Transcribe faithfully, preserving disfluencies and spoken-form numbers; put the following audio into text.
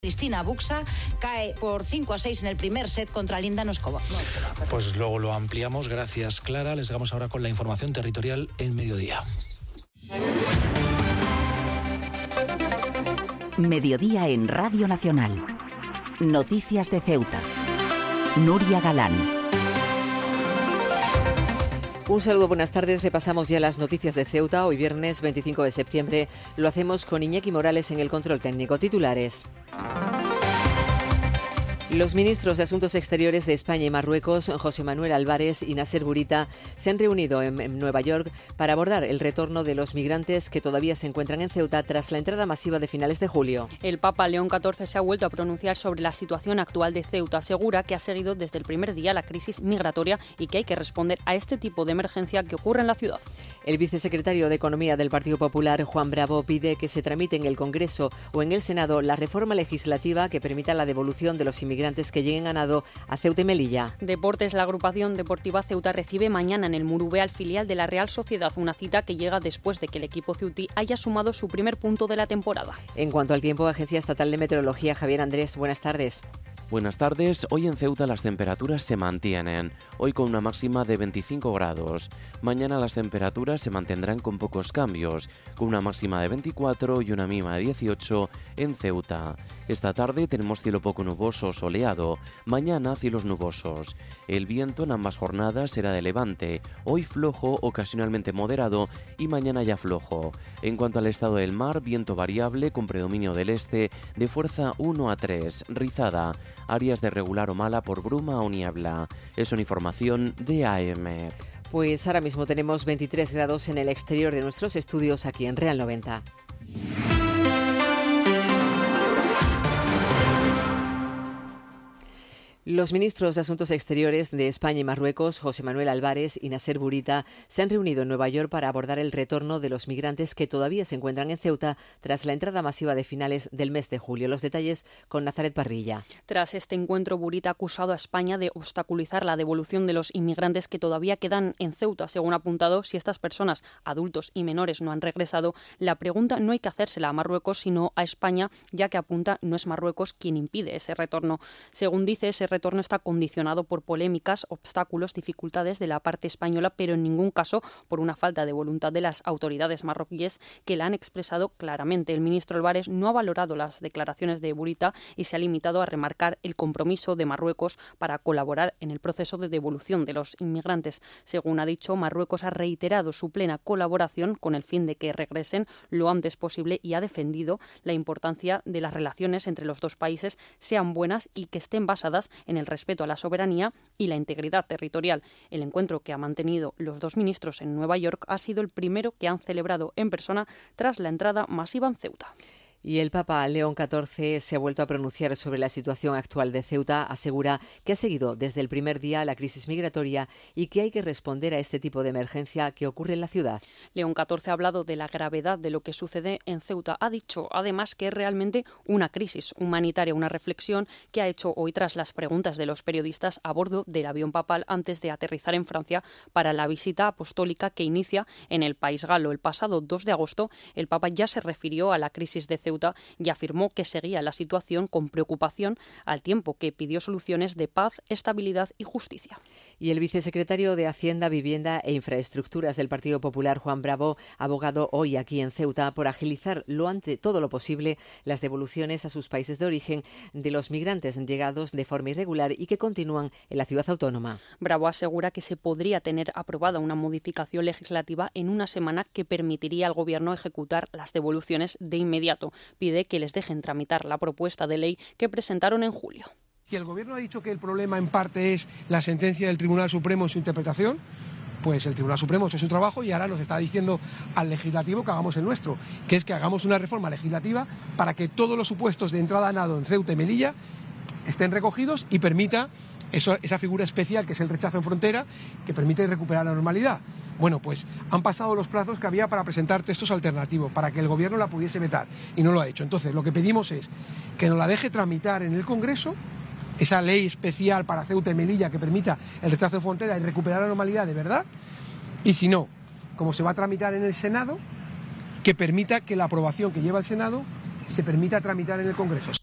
Cristina Buxa cae por cinco a seis en el primer set contra Linda Noskova. No, pues luego lo ampliamos. Gracias, Clara. Les damos ahora con la información territorial en mediodía. Mediodía en Radio Nacional. Noticias de Ceuta. Nuria Galán. Un saludo, buenas tardes. Repasamos ya las noticias de Ceuta. Hoy viernes veinticinco de septiembre lo hacemos con Iñaki Morales en el control técnico. Titulares. Los ministros de Asuntos Exteriores de España y Marruecos, José Manuel Álvarez y Nasser Bourita, se han reunido en, en Nueva York para abordar el retorno de los migrantes que todavía se encuentran en Ceuta tras la entrada masiva de finales de julio. El Papa León catorce se ha vuelto a pronunciar sobre la situación actual de Ceuta. Asegura que ha seguido desde el primer día la crisis migratoria y que hay que responder a este tipo de emergencia que ocurre en la ciudad. El vicesecretario de Economía del Partido Popular, Juan Bravo, pide que se tramite en el Congreso o en el Senado la reforma legislativa que permita la devolución de los inmigrantes que lleguen a nado a Ceuta y Melilla. Deportes. La agrupación deportiva Ceuta recibe mañana en el Murube al filial de la Real Sociedad, una cita que llega después de que el equipo ceutí haya sumado su primer punto de la temporada. En cuanto al tiempo, Agencia Estatal de Meteorología, Javier Andrés, buenas tardes. Buenas tardes. Hoy en Ceuta las temperaturas se mantienen, hoy con una máxima de veinticinco grados. Mañana las temperaturas se mantendrán con pocos cambios, con una máxima de veinticuatro y una mínima de dieciocho en Ceuta. Esta tarde tenemos cielo poco nuboso soleado, mañana cielos nubosos. El viento en ambas jornadas será de levante, hoy flojo, ocasionalmente moderado y mañana ya flojo. En cuanto al estado del mar, viento variable con predominio del este de fuerza uno a tres, rizada. Áreas de regular o mala por bruma o niebla. Es una información de A M. Pues ahora mismo tenemos veintitrés grados en el exterior de nuestros estudios aquí en Real noventa. Los ministros de Asuntos Exteriores de España y Marruecos, José Manuel Álvarez y Nasser Bourita, se han reunido en Nueva York para abordar el retorno de los migrantes que todavía se encuentran en Ceuta tras la entrada masiva de finales del mes de julio. Los detalles con Nazaret Parrilla. Tras este encuentro, Bourita ha acusado a España de obstaculizar la devolución de los inmigrantes que todavía quedan en Ceuta. Según ha apuntado, si estas personas, adultos y menores, no han regresado, la pregunta no hay que hacérsela a Marruecos, sino a España, ya que apunta no es Marruecos quien impide ese retorno. Según dice, ese retorno está condicionado por polémicas, obstáculos, dificultades de la parte española, pero en ningún caso por una falta de voluntad de las autoridades marroquíes que la han expresado claramente. El ministro Álvarez no ha valorado las declaraciones de Bourita y se ha limitado a remarcar el compromiso de Marruecos para colaborar en el proceso de devolución de los inmigrantes. Según ha dicho, Marruecos ha reiterado su plena colaboración con el fin de que regresen lo antes posible y ha defendido la importancia de las relaciones entre los dos países sean buenas y que estén basadas en el respeto a la soberanía y la integridad territorial. El encuentro que han mantenido los dos ministros en Nueva York ha sido el primero que han celebrado en persona tras la entrada masiva en Ceuta. Y el Papa León catorce se ha vuelto a pronunciar sobre la situación actual de Ceuta. Asegura que ha seguido desde el primer día la crisis migratoria y que hay que responder a este tipo de emergencia que ocurre en la ciudad. León catorce ha hablado de la gravedad de lo que sucede en Ceuta. Ha dicho además que es realmente una crisis humanitaria, una reflexión que ha hecho hoy tras las preguntas de los periodistas a bordo del avión papal antes de aterrizar en Francia para la visita apostólica que inicia en el país galo. El pasado dos de agosto el Papa ya se refirió a la crisis de Ceuta y afirmó que seguía la situación con preocupación al tiempo que pidió soluciones de paz, estabilidad y justicia. Y el vicesecretario de Hacienda, Vivienda e Infraestructuras del Partido Popular, Juan Bravo, ha abogado hoy aquí en Ceuta por agilizar lo ante todo lo posible las devoluciones a sus países de origen de los migrantes llegados de forma irregular y que continúan en la ciudad autónoma. Bravo asegura que se podría tener aprobada una modificación legislativa en una semana que permitiría al Gobierno ejecutar las devoluciones de inmediato. Pide que les dejen tramitar la propuesta de ley que presentaron en julio. Si el Gobierno ha dicho que el problema en parte es la sentencia del Tribunal Supremo en su interpretación, pues el Tribunal Supremo ha hecho su trabajo y ahora nos está diciendo al Legislativo que hagamos el nuestro, que es que hagamos una reforma legislativa para que todos los supuestos de entrada a nado en Ceuta y Melilla estén recogidos y permita eso, esa figura especial que es el rechazo en frontera, que permite recuperar la normalidad. Bueno, pues han pasado los plazos que había para presentar textos alternativos, para que el Gobierno la pudiese vetar, y no lo ha hecho. Entonces, lo que pedimos es que nos la deje tramitar en el Congreso, esa ley especial para Ceuta y Melilla que permita el rechazo en frontera y recuperar la normalidad de verdad, y si no, como se va a tramitar en el Senado, que permita que la aprobación que lleva el Senado se permita tramitar en el Congreso.